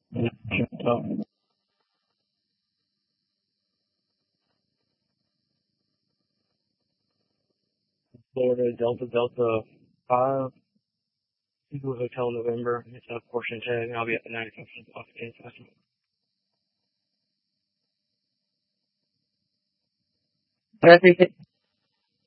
So, Florida Delta 5. Eagle Hotel November. It's a portion tag, and I'll be at the 95th Octane Festival. But I think